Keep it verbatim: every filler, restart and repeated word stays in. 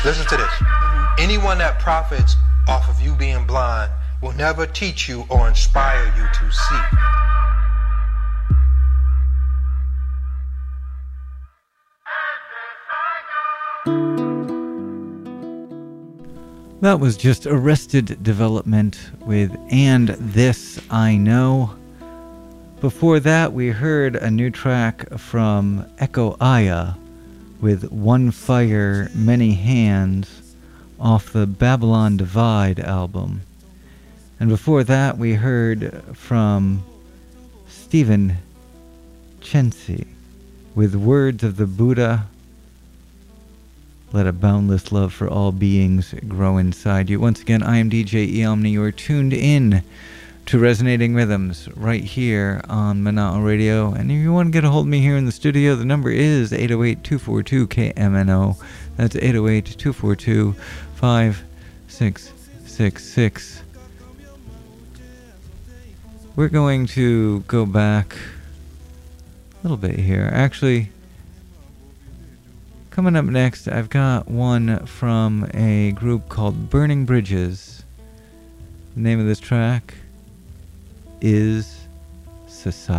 Listen to this. Mm-hmm. Anyone that profits off of you being blind will never teach you or inspire you to see. That was just Arrested Development with And This I Know. Before that, we heard a new track from Echo Aya with One Fire, Many Hands off the Babylon Divide album. And before that, we heard from Stephen Chensi with Words of the Buddha. Let a boundless love for all beings grow inside you. Once again, I am D J Eomni. You are tuned in to Resonating Rhythms right here on Mana'o Radio. And if you want to get a hold of me here in the studio, the number is eight oh eight, two four two, K M N O. That's eight oh eight, two four two, five six six six. We're going to go back a little bit here. Actually, coming up next, I've got one from a group called Burning Bridges. The name of this track is Society.